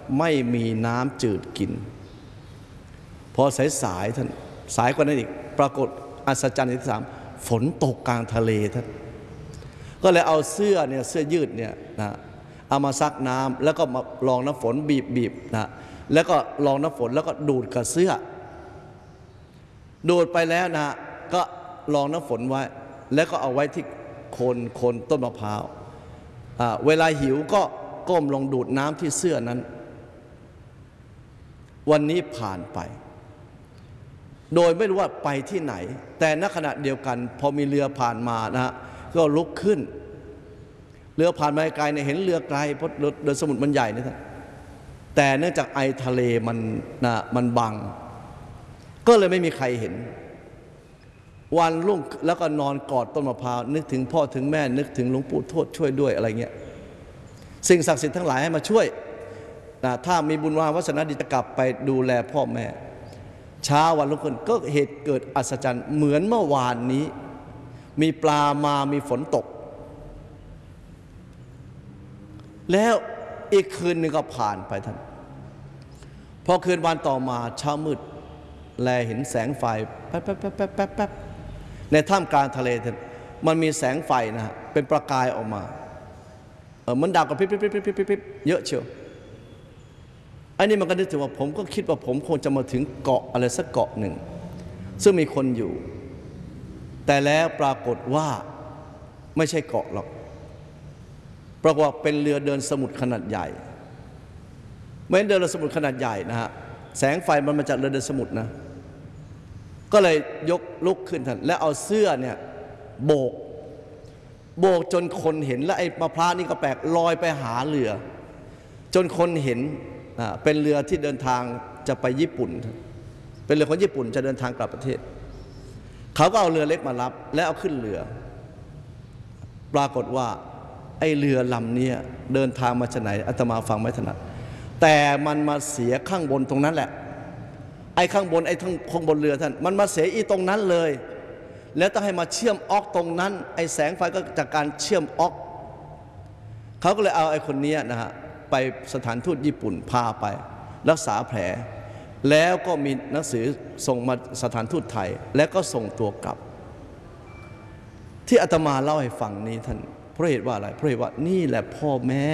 ไม่มีน้ำจืดกินพอสายท่านสายกว่านั้นอีกปรากฏอัศจรรย์ที่3ฝนตกกลางทะเลท่านก็เลยเอาเสื้อยืดเนี่ยนะเอามาซักน้ำแล้วก็มาลองน้ำฝนบีบนะแล้วก็ลองน้ำฝนแล้วก็ดูดกับเสื้อดูดไปแล้วนะก็ลองน้ำฝนไว้แล้วก็เอาไว้ที่โคนต้นมะพร้าวเวลาหิวก็ก้มลงดูดน้ำที่เสื้อนั้นวันนี้ผ่านไปโดยไม่รู้ว่าไปที่ไหนแต่ณขณะเดียวกันพอมีเรือผ่านมานะฮะก็ลุกขึ้นเรือผ่านมาไกลเนี่ยเห็นเรือไกลเพราะเรือสมุทรมันใหญ่นี่ท่านแต่เนื่องจากไอทะเลมันบังก็เลยไม่มีใครเห็นวันรุ่งแล้วก็นอนกอดต้นมะพร้าวนึกถึงพ่อถึงแม่นึกถึงหลวงปู่ทวดช่วยด้วยอะไรเงี้ยสิ่งศักดิ์สิทธิ์ทั้งหลายให้มาช่วยถ้ามีบุญวาสนาดีจะกลับไปดูแลพ่อแม่เช้าวันรุ่งขึ้นก็เหตุเกิดอัศจรรย์เหมือนเมื่อวานนี้มีปลามามีฝนตกแล้วอีกคืนหนึ่งก็ผ่านไปท่านพอคืนวันต่อมาเช้ามืดแลเห็นแสงไฟแป๊บในท่ามกลางทะเลท่านมันมีแสงไฟนะฮะเป็นประกายออกมามันดาวกับพริบเยอะเชียวอันนี้มันก็นึกถึงว่าผมก็คิดว่าผมคงจะมาถึงเกาะอะไรสักเกาะหนึ่งซึ่งมีคนอยู่แต่แล้วปรากฏว่าไม่ใช่เกาะหรอกปรากฏว่าเป็นเรือเดินสมุทรขนาดใหญ่ไม่เดินเรือสมุทรขนาดใหญ่นะฮะแสงไฟมันมาจากเรือเดินสมุทรนะก็เลยยกลุกขึ้นท่านแล้วเอาเสื้อเนี่ยโบกจนคนเห็นและไอ้มะพร้าวนี่ก็แปลกลอยไปหาเรือจนคนเห็นเป็นเรือที่เดินทางจะไปญี่ปุ่นเป็นเรือของญี่ปุ่นจะเดินทางกลับประเทศเขาก็เอาเรือเล็กมารับแล้วเอาขึ้นเรือปรากฏว่าไอ้เรือลำนี้เดินทางมาจากไหนอาตมาฟังไม่ถนัดแต่มันมาเสียข้างบนตรงนั้นแหละไอ้ข้างบนไอ้ข้างบนเรือท่านมันมาเสียอีตรงนั้นเลยแล้วต้องให้มาเชื่อมออกตรงนั้นไอ้แสงไฟก็จากการเชื่อมออกเขาก็เลยเอาไอ้คนนี้นะฮะไปสถานทูตญี่ปุ่นพาไปรักษาแผลแล้วก็มีหนังสือส่งมาสถานทูตไทยแล้วก็ส่งตัวกลับที่อาตมาเล่าให้ฟังนี้ท่านเพราะเหตุว่าอะไรเพราะเหตุว่านี่แหละพ่อแม่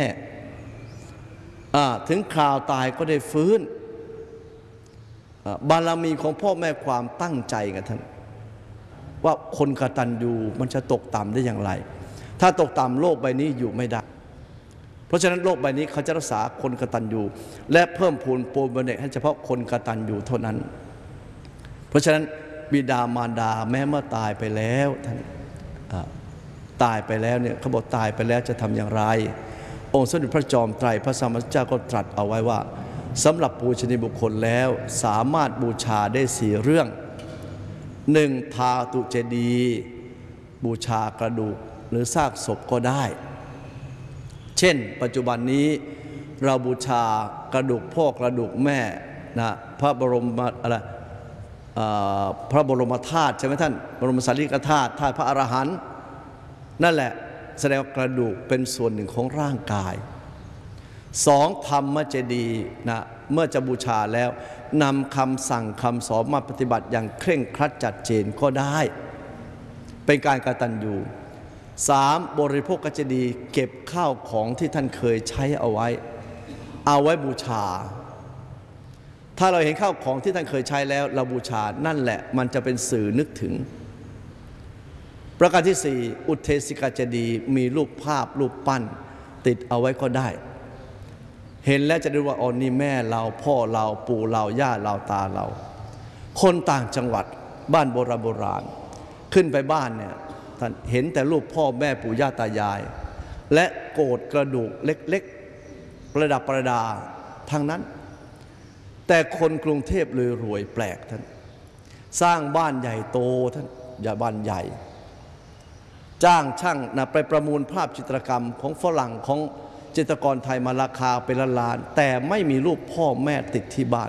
ถึงคราวตายก็ได้ฟื้นบารมีของพ่อแม่ความตั้งใจกันท่านว่าคนกตัญญูมันจะตกต่ำได้อย่างไรถ้าตกต่ำโลกใบนี้อยู่ไม่ได้เพราะฉะนั้นโลกใบนี้เขาจะรักษาคนกตัญญูและเพิ่มพูนโปรโมเนตให้เฉพาะคนกตัญญูเท่านั้นเพราะฉะนั้นบิดามารดาแม้เมื่อตายไปแล้วท่านตายไปแล้วเนี่ยเขาบอกตายไปแล้วจะทำอย่างไรองค์สมเด็จพระจอมไตรพระสัมมาสัมพุทธเจ้าก็ตรัสเอาไว้ว่าสำหรับปูชนียบุคคลแล้วสามารถบูชาได้4เรื่อง1ทาตุเจดีย์บูชากระดูกหรือซากศพก็ได้เช่นปัจจุบันนี้เราบูชากระดูกพ่อกระดูกแม่นะพระบรมอะไรพระบรมธาตุใช่ไหมท่านบรมสารีริกธาตุธาตุพระอรหันต์นั่นแหละแสดงว่ากระดูกเป็นส่วนหนึ่งของร่างกาย2ธรรมเจดีย์นะเมื่อจะบูชาแล้วนำคำสั่งคำสอนมาปฏิบัติอย่างเคร่งครัดจัดเจนก็ได้เป็นการกตัญญู3บริโภคเจดีย์เก็บข้าวของที่ท่านเคยใช้เอาไว้บูชาถ้าเราเห็นข้าวของที่ท่านเคยใช้แล้วเราบูชานั่นแหละมันจะเป็นสื่อนึกถึงประการที่4อุเทสิกาเจดีย์มีรูปภาพรูปปั้นติดเอาไว้ก็ได้เห็นแล้วจะรู้ว่าอ๋อนี่แม่เราพ่อเราปู่เราย่าเราตาเราคนต่างจังหวัดบ้านโบราณขึ้นไปบ้านเนี่ยท่านเห็นแต่รูปพ่อแม่ปู่ย่าตายายและโกรธกระดูกเล็กๆประดับประดาทั้งนั้นแต่คนกรุงเทพเลยรวยแปลกท่านสร้างบ้านใหญ่โตท่านอย่าบ้านใหญ่จ้างช่างนะไปประมูลภาพจิตรกรรมของฝรั่งของจิตรกรไทยมาราคาเป็นล้านแต่ไม่มีรูปพ่อแม่ติดที่บ้าน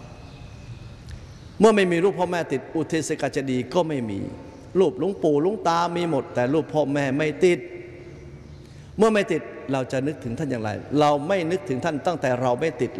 เมื่อไม่มีรูปพ่อแม่ติดอุเทสิกาเจดีย์ก็ไม่มีรูปหลวงปู่หลวงตามีหมดแต่รูปพ่อแม่ไม่ติดเมื่อไม่ติดเราจะนึกถึงท่านอย่างไรเราไม่นึกถึงท่านตั้งแต่เราไม่ติด